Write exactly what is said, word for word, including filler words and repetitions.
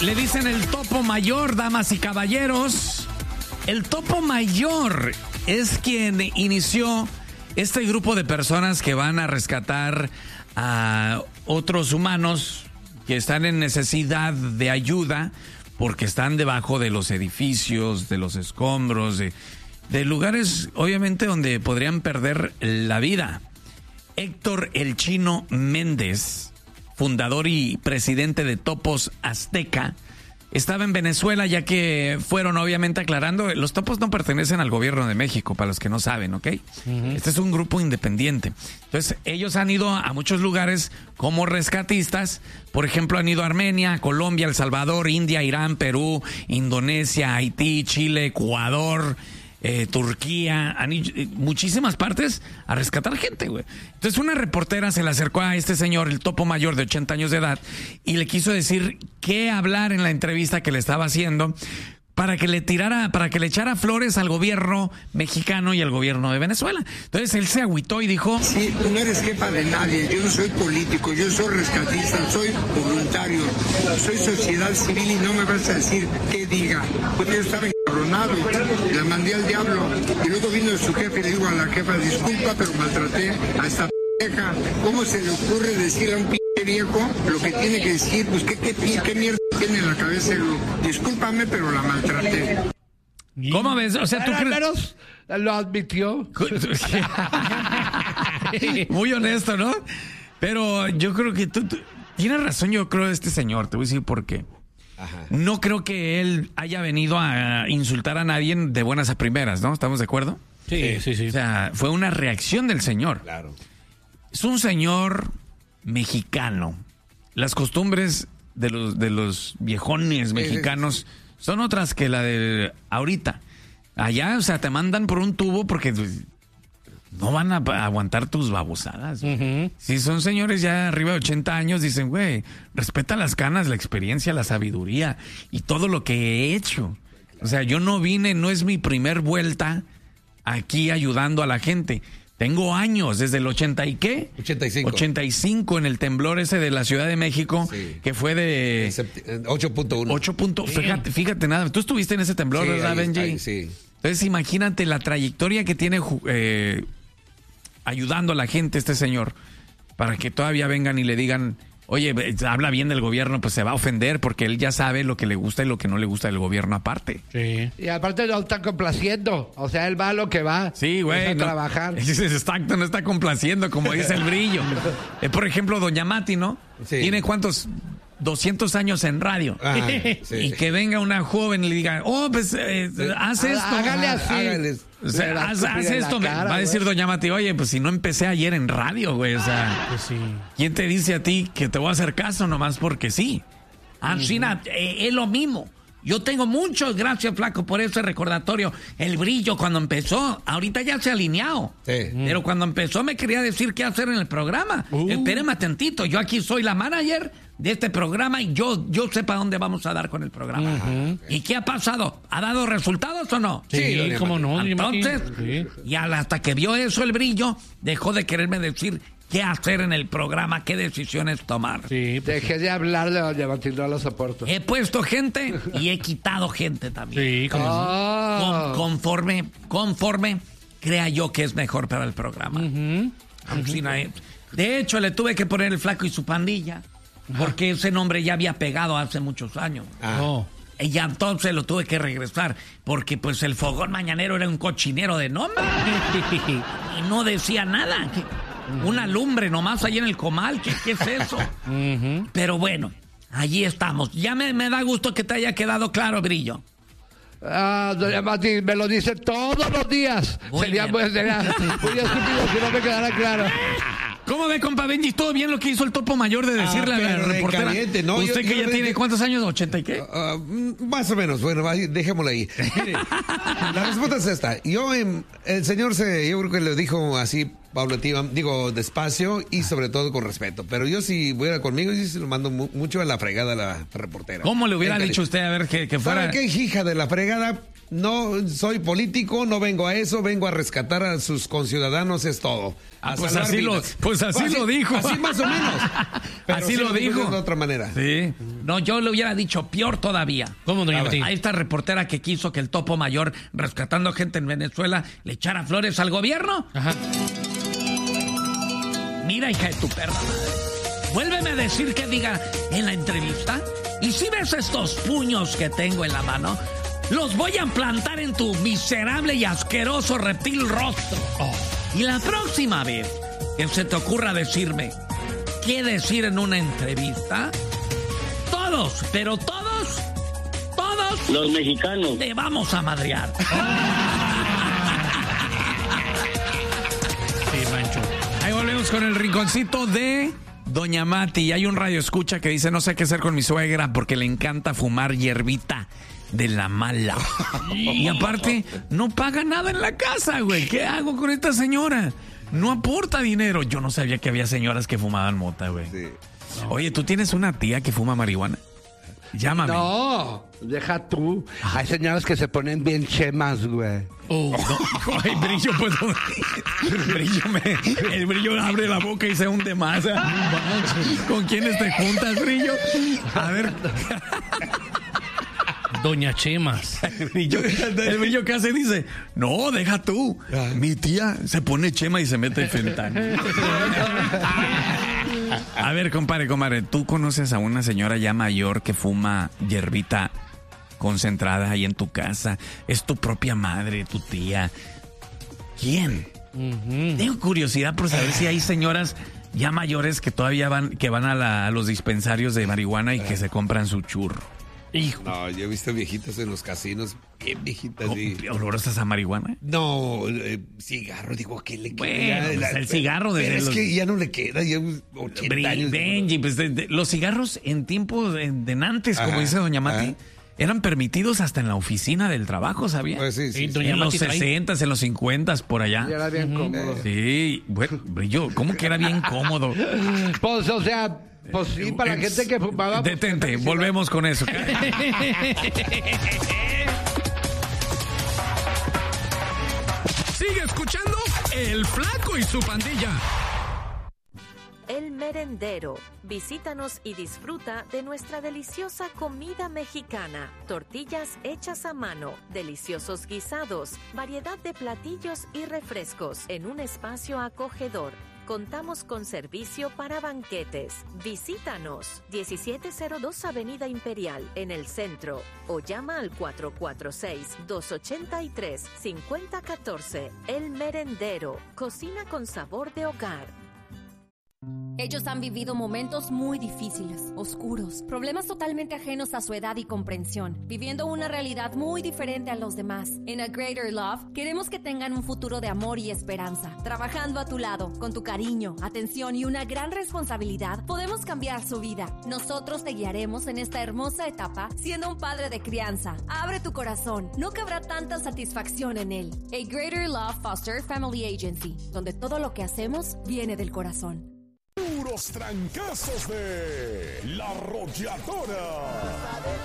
Le dicen el topo mayor, damas y caballeros. El topo mayor es quien inició este grupo de personas que van a rescatar a otros humanos que están en necesidad de ayuda porque están debajo de los edificios, de los escombros, de, de lugares obviamente donde podrían perder la vida. Héctor El Chino Méndez, fundador y presidente de Topos Azteca, estaba en Venezuela, ya que fueron obviamente aclarando, los Topos no pertenecen al gobierno de México, para los que no saben, ¿ok? Uh-huh. Este es un grupo independiente. Entonces, ellos han ido a muchos lugares como rescatistas. Por ejemplo, han ido a Armenia, Colombia, El Salvador, India, Irán, Perú, Indonesia, Haití, Chile, Ecuador, eh, Turquía, han ido, eh, muchísimas partes a rescatar gente, güey. Entonces, una reportera se le acercó a este señor, el topo mayor de ochenta años de edad, y le quiso decir qué hablar en la entrevista que le estaba haciendo para que le tirara, para que le echara flores al gobierno mexicano y al gobierno de Venezuela. Entonces él se agüitó y dijo: sí, tú no eres jefa de nadie, yo no soy político, yo soy rescatista, soy voluntario, soy sociedad civil y no me vas a decir qué diga. Pues yo estaba encabronado, la mandé al diablo y luego vino su jefe y le digo a la jefa: disculpa, pero maltraté a esta vieja. ¿Cómo se le ocurre decirle a un p*** viejo lo que tiene que decir? Pues qué, qué, qué mierda tiene en la cabeza. Discúlpame, pero la maltraté. ¿Cómo ves? O sea, tú crees... lo admitió. Muy honesto, ¿no? Pero yo creo que tú, tú tienes razón, yo creo, este señor. Te voy a decir por qué. Ajá. No creo que él haya venido a insultar a nadie de buenas a primeras, ¿no? ¿Estamos de acuerdo? Sí, sí, sí. O sea, fue una reacción del señor. Claro. Es un señor mexicano. Las costumbres de los de los viejones mexicanos son otras que la de ahorita. Allá, o sea, te mandan por un tubo porque no van a aguantar tus babosadas. Uh-huh. Si son señores ya arriba de ochenta años, dicen, güey, respeta las canas, la experiencia, la sabiduría y todo lo que he hecho. O sea, yo no vine, no es mi primer vuelta aquí ayudando a la gente. Tengo años, desde el ochenta y qué? ochenta y cinco. ochenta y cinco en el temblor ese de la Ciudad de México, sí, que fue de ocho punto uno. ocho. Fíjate, fíjate nada. Tú estuviste en ese temblor, sí, ¿verdad, Benji? Ahí, sí. Entonces, imagínate la trayectoria que tiene eh, ayudando a la gente este señor, para que todavía vengan y le digan: oye, habla bien del gobierno, pues se va a ofender porque él ya sabe lo que le gusta y lo que no le gusta del gobierno aparte. Sí. Y aparte lo están complaciendo. O sea, él va a lo que va. Sí, güey. A no, trabajar. Exacto, no está complaciendo, como dice el Brillo. Eh, por ejemplo, doña Mati, ¿no? Sí. Tiene cuántos... doscientos años en radio. Ah, sí. Y que venga una joven y le diga: oh, pues, eh, haz esto. Hágale así. Hágale. O sea, haz, haz esto. Cara, va a decir doña Mati: oye, pues si no empecé ayer en radio, güey. O sea, pues sí. ¿Quién te dice a ti que te voy a hacer caso nomás porque sí? Ancina, uh-huh. eh, es lo mismo. Yo tengo muchos, gracias, Flaco, por ese recordatorio. El Brillo, cuando empezó, ahorita ya se ha alineado. Sí. Pero cuando empezó me quería decir qué hacer en el programa. Uh. Espéreme tantito, yo aquí soy la manager de este programa y yo, yo sé para dónde vamos a dar con el programa. Uh-huh. ¿Y qué ha pasado? ¿Ha dado resultados o no? Sí, sí, cómo no. Entonces, sí. Y hasta que vio eso el Brillo, dejó de quererme decir qué hacer en el programa, qué decisiones tomar. Sí, pues dejé de hablar de Doña Matilde, los soporto. He puesto gente y he quitado gente también. Sí, como oh. Con, conforme, conforme crea yo que es mejor para el programa. Uh-huh. Uh-huh. De hecho, le tuve que poner el Flaco y su pandilla, porque ese nombre ya había pegado hace muchos años. Ah. Oh. Y ya entonces lo tuve que regresar, porque pues el Fogón Mañanero era un cochinero de nombre. Y no decía nada. Una lumbre nomás ahí en el comal, ¿qué, qué es eso? Uh-huh. Pero bueno, allí estamos. Ya me, me da gusto que te haya quedado claro, Brillo. Ah, doña Mati, me lo dice todos los días. Muy sería, muy, sería muy estúpido si no me quedara claro. ¿Cómo ve, compa Benji? ¿Todo bien lo que hizo el topo mayor de decirle ah, a la reportera? Caliente, ¿no? ¿Usted yo, que yo ya tiene de... cuántos años? ¿ochenta y qué? Uh, uh, más o menos. Bueno, dejémoslo ahí. Mire, la respuesta es esta. Yo, el señor se, yo creo que lo dijo así paulativa, digo, despacio y sobre todo con respeto. Pero yo si fuera conmigo, sí se lo mando mu- mucho a la fregada a la reportera. ¿Cómo le hubiera Venga, dicho usted a ver que, que fuera? ¿Sabe qué, hija de la fregada? No soy político, no vengo a eso, vengo a rescatar a sus conciudadanos, es todo. Ah, A pues salvar así lo, vidas. pues así lo dijo. Así más o menos. Pero Así sí lo dijo. De otra manera. Sí. No, yo le hubiera dicho peor todavía. ¿Cómo, doña A, Betty? a esta reportera que quiso que el Topo Mayor, rescatando gente en Venezuela, le echara flores al gobierno. Ajá. Mira, hija de tu perra madre. Vuélveme a decir que diga en la entrevista. Y si ves estos puños que tengo en la mano, los voy a implantar en tu miserable y asqueroso reptil rostro. Oh. Y la próxima vez que se te ocurra decirme qué decir en una entrevista, todos, pero todos, todos los mexicanos te vamos a madrear. Sí, Mancho. Ahí volvemos con el rinconcito de Doña Mati. Y hay un radio escucha que dice: no sé qué hacer con mi suegra porque le encanta fumar hierbita de la mala. Y aparte, no paga nada en la casa, güey. ¿Qué hago con esta señora? No aporta dinero. Yo no sabía que había señoras que fumaban mota, güey. Sí. Oye, ¿tú tienes una tía que fuma marihuana? Llámame. No, deja tú. Hay señoras que se ponen bien chemas, güey. Oh, no. Ay, Brillo, pues. Brillo, me, el Brillo abre la boca y se hunde más. ¿Con quiénes te juntas, Brillo? A ver. Doña Chemas. El Brillo, el Brillo que hace dice: no, deja tú. Mi tía se pone chema y se mete fentanil. A ver, compadre, compadre, ¿tú conoces a una señora ya mayor que fuma hierbita concentrada ahí en tu casa? Es tu propia madre, tu tía. ¿Quién? Uh-huh. Tengo curiosidad por saber si hay señoras ya mayores que todavía van, que van a, la, a los dispensarios de marihuana y que se compran su churro. Hijo. No, yo he visto viejitas en los casinos, bien viejitas. Sí. ¿Olorosas a marihuana? No, eh, cigarro, digo, ¿qué le queda? Bueno, pues La- el cigarro desde pero es los- que ya no le queda, ya ochenta Bri- años. Benji, pues de- de- los cigarros en tiempos de, de nantes, como Ajá, dice doña Mati, ajá. eran permitidos hasta en la oficina del trabajo, ¿sabía? Pues sí, sí, Sí, sí. doña En los Mati trae- sesentas, en los cincuentas, por allá. Y era bien cómodo. Sí, bueno, Brillo, ¿cómo que era bien cómodo? Pues, o sea, pues sí, para la gente que fumaba. pues, Detente, sí, volvemos con eso. Sigue escuchando El Flaco y su pandilla. El Merendero. Visítanos y disfruta de nuestra deliciosa comida mexicana. Tortillas hechas a mano, deliciosos guisados, variedad de platillos y refrescos en un espacio acogedor. Contamos con servicio para banquetes. Visítanos. diecisiete cero dos Avenida Imperial, en el centro. O llama al cuatro cuatro seis, dos ocho tres, cinco cero uno cuatro. El Merendero. Cocina con sabor de hogar. Ellos han vivido momentos muy difíciles, oscuros, problemas totalmente ajenos a su edad y comprensión, viviendo una realidad muy diferente a los demás. En A Greater Love, queremos que tengan un futuro de amor y esperanza. Trabajando a tu lado, con tu cariño, atención y una gran responsabilidad, podemos cambiar su vida. Nosotros te guiaremos en esta hermosa etapa, siendo un padre de crianza. Abre tu corazón, no cabrá tanta satisfacción en él. A Greater Love Foster Family Agency, donde todo lo que hacemos viene del corazón. Duros trancazos de La Arrolladora.